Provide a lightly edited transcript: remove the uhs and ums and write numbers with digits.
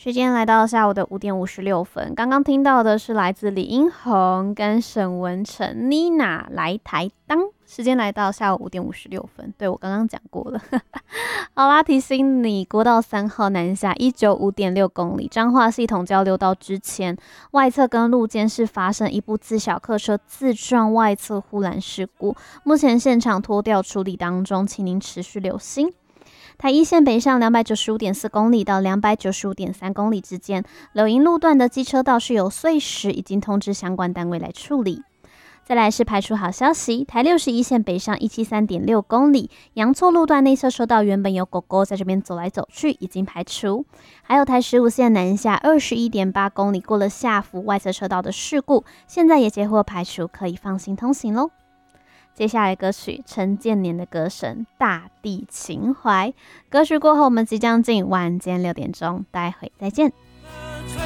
时间来到下午的5点56分，刚刚听到的是来自李英宏跟沈文成 Nina 来台当。时间来到下午5点56分，对，我刚刚讲过了。好啦，提醒你，国道3号南下195.6公里，彰化系统交流道之前外侧跟路肩是发生一部自小客车自撞外侧护栏事故，目前现场拖吊处理当中，请您持续留心。台一线北上295.4公里到295.3公里之间，柳营路段的机车道是有碎石，已经通知相关单位来处理。再来是排除好消息，台61线北上173.6公里，阳错路段内侧车道原本有狗狗在这边走来走去，已经排除。还有台15线南下21.8公里，过了下福外侧车道的事故，现在也结获排除，可以放心通行咯。接下来歌曲陈建年的歌声《大地情怀》，歌曲过后我们即将进晚间6点钟，待会再见。